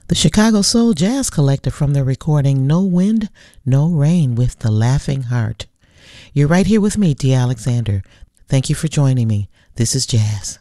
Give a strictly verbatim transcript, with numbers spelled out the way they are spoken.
the Chicago Soul Jazz Collective from the recording No Wind, No Rain with the Laughing Heart. You're right here with me, Dee Alexander. Thank you for joining me. This is Jazz.